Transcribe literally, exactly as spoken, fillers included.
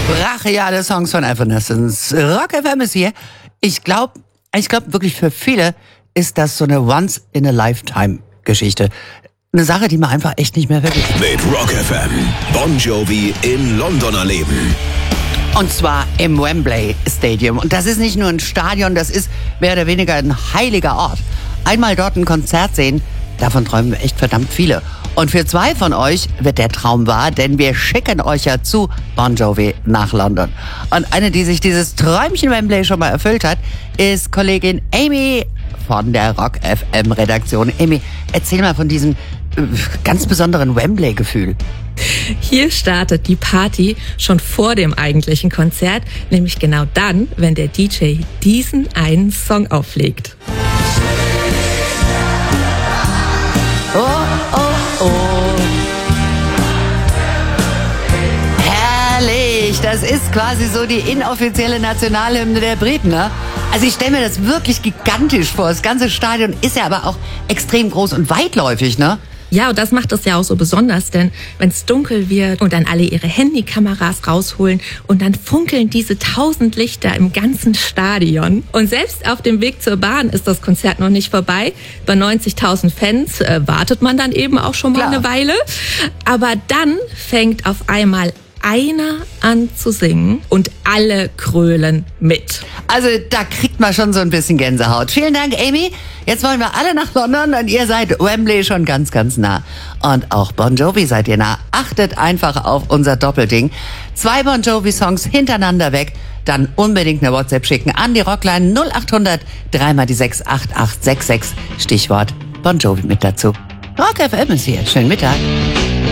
Brachiale Songs von Evanescence. Rock F M ist hier. Ich glaube, ich glaube wirklich für viele ist das so eine Once-in-a-Lifetime-Geschichte. Eine Sache, die man einfach echt nicht mehr vergisst. Mit Rock F M. Bon Jovi in London erleben. Und zwar im Wembley Stadium. Und das ist nicht nur ein Stadion, das ist mehr oder weniger ein heiliger Ort. Einmal dort ein Konzert sehen, davon träumen echt verdammt viele. Und für zwei von euch wird der Traum wahr, denn wir schicken euch ja zu Bon Jovi nach London. Und eine, die sich dieses Träumchen Wembley schon mal erfüllt hat, ist Kollegin Amy von der Rock F M Redaktion. Amy, erzähl mal von diesem äh, ganz besonderen Wembley-Gefühl. Hier startet die Party schon vor dem eigentlichen Konzert, nämlich genau dann, wenn der D J diesen einen Song auflegt. Oh, oh, oh. Herrlich. Das ist quasi so die inoffizielle Nationalhymne der Briten, ne? Also ich stelle mir das wirklich gigantisch vor. Das ganze Stadion ist ja aber auch extrem groß und weitläufig, ne? Ja, und das macht es ja auch so besonders, denn wenn es dunkel wird und dann alle ihre Handykameras rausholen und dann funkeln diese tausend Lichter im ganzen Stadion. Und selbst auf dem Weg zur Bahn ist das Konzert noch nicht vorbei. Bei neunzigtausend Fans äh, wartet man dann eben auch schon mal Klar. eine Weile. Aber dann fängt auf einmal einer an zu singen und alle krölen mit. Also da kriegt man schon so ein bisschen Gänsehaut. Vielen Dank, Amy. Jetzt wollen wir alle nach London und ihr seid Wembley schon ganz, ganz nah. Und auch Bon Jovi seid ihr nah. Achtet einfach auf unser Doppelding. Zwei Bon Jovi-Songs hintereinander weg. Dann unbedingt eine WhatsApp schicken an die Rockline null acht hundert drei mal die sechs acht acht sechs sechs. Stichwort Bon Jovi mit dazu. Rock F M ist hier. Schönen Mittag.